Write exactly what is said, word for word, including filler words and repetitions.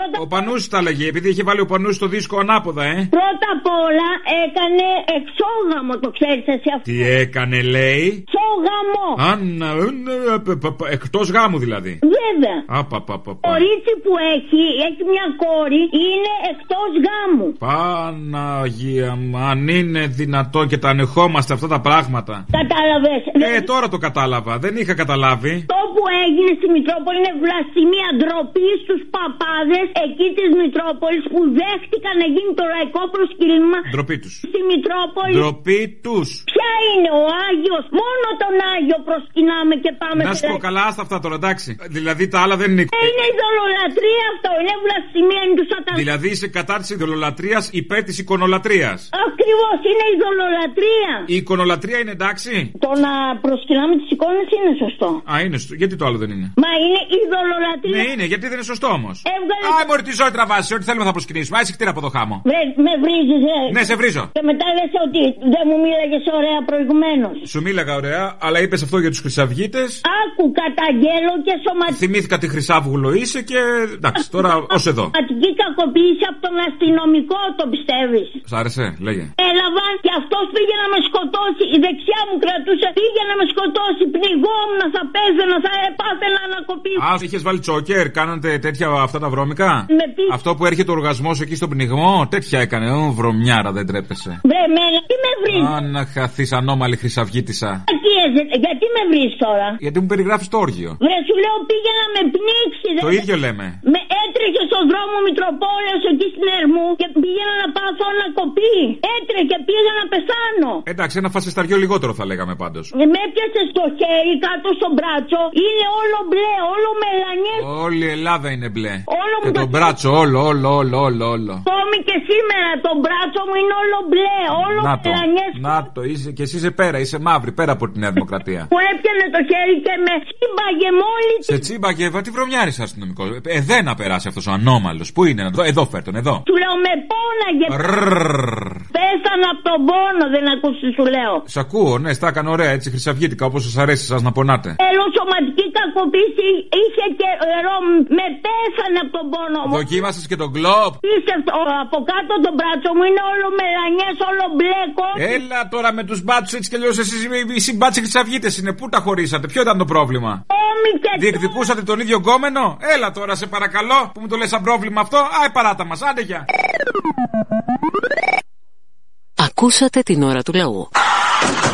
Ο Πανούσης τα λέγε, επειδή είχε βάλει ο Πανούσης το δίσκο ανάποδα, ε. Πρώτα απ' όλα έκανε εξόγαμο, το ξέρεις εσύ αυτό. Τι έκανε, λέει? Εξόγαμο. Αν. Εκτός γάμου δηλαδή. Βέβαια. Απαπαπαπα. Το ρίτσι που έχει, έχει μια κόρη, είναι εκτός γάμου. Παναγία μου, αν είναι δυνατόν και τα ανεχόμαστε αυτά τα πράγματα. Κατάλαβες? Ε, τώρα το κατάλαβα, δεν είχα καταλάβει. Το που έγινε στη Μητρόπολη είναι βλασιμία, ντροπή στους παπάδες εκεί της Μητρόπολης που δέχτηκαν να γίνει το λαϊκό προσκύλημα. Ντροπή τους. Στη Μητρόπολη. Ντροπή τους. Ποια είναι ο Άγιος? Μόνο τον Άγιο προσκυνάμε και πάμε. Να σου πω καλά, άστα αυτά τώρα, εντάξει. Δηλαδή τα άλλα δεν είναι. Ε, είναι ειδωλολατρία αυτό, είναι βλασιμία, είναι του σατανισμού. Δηλαδή είσαι κατά της ειδωλολατρίας υπέρ της εικονολατρίας. Ακριβώς, είναι ειδωλολατρία. Η εικονολατρία είναι εντάξει. Το να προσκυνάμε τις εικόνες είναι σωστό. Α, είναι σωστό. Γιατί το άλλο δεν είναι? Μα είναι ειδωλολατρία. Ναι, είναι, γιατί δεν είναι σωστό όμως. Έβγαλε... Α, μωρή τη ζωή τραβάσει, ό,τι θέλουμε θα προσκυνήσουμε. Άσε χτύρα από το χάμο. Με, με βρίζεις, ε. Ναι, σε βρίζω. Και μετά λες ότι δεν μου μίλαγες ωραία προηγουμένως. Σου μίλαγα ωραία, αλλά είπες αυτό για τους χρυσαυγίτες. Άκου, καταγγέλω και σωματική. Θυμήθηκα τη Χρυσάβγουλο είσαι και. Εντάξει, τώρα ως εδώ. Σωματική κακοποίηση από τον αστυνομικό, το πιστεύεις? Σ' άρεσε, λέγε. Έλαβαν και αυτός πήγε να με σκοτώσει. Η δεξιά μου κρατούσε, πήγε να με σκοτώσει. Πνιγόμουν, θα πέθαινα, θα πάθαινα ανακοπή. Α, είχες βάλει τσόκερ, κάνατε τέτοια αυτά τα βρώμικα. Με πει... Αυτό που έρχεται ο οργασμός εκεί στον πνιγμό, τέτοια έκανε. Ω, βρωμιάρα, δεν τρέπεσαι. Βρε, μένα, τι με βρεις? Α, να χαθείς ανώμαλη χρυσαυγίτησα. Γιατί, γιατί με βρεις τώρα? Γιατί μου περιγράφεις το όργιο. Βρε, σου λέω πήγε να με πνίξει. Το δε... ίδιο λέμε. Με έτρεχε στον δρόμο Μητροπόλεως εκεί στην Ερμού και πήγαινα να πάθω ανακοπή. Έτρεχε, πήγα να πεθάνω. Εντάξει, ένα φασισταριό λιγότερο θα λέγαμε πάντως. Ε, με έπιασε στο χέρι κάτω στο μπράτσο. Είναι όλο μπλε, όλο μελανιές. Όλη η Ελλάδα είναι μπλε. Όλο και το μπράτσο, όλο, όλο, όλο, όλο, όλο. Ακόμη και σήμερα το μπράτσο μου είναι όλο μπλε, όλο να το, μελανιές. Να το, είσαι, και εσύ είσαι πέρα, είσαι μαύρη, πέρα από τη Νέα Δημοκρατία. Μου έπιανε το χέρι και με τσίμπαγε μόλι. Σε τσίμπαγε, βα, τι βρωμιάρης αστυνομικό. Ε, δεν να περάσει αυτός ο ανώμαλος. Πού είναι, εδώ, εδώ φέρ τον, εδώ. Σου λέω με πόναγε. Πέθανα από τον πόνο, δεν ακούσει, σου λέω. Σ' ακούω, ναι, στα έκανε ωραία, έτσι χρυσαυγίτικα, όπως σας αρέσει σας να πονάτε. Θέλω σωματική κακοποίηση, είχε καιρό, με πέθανε από τον πόνο μου. Δοκίμασες και τον γκλόπ. Είσαι από κάτω το μπράτσο μου, είναι όλο μελανιές, όλο μπλέκο. Έλα τώρα με τους μπάτσους έτσι κι αλλιώς εσείς οι συμπάτσοι χρυσαυγίτες είναι. Πού τα χωρίσατε, ποιο ήταν το πρόβλημα? Διεκδικούσατε τον ίδιο γκόμενο? Έλα τώρα σε παρακαλώ, που μου το λες σαν πρόβλημα αυτό. Άι παράτα μας, άντε γεια. Ακούσατε την ώρα του λαού.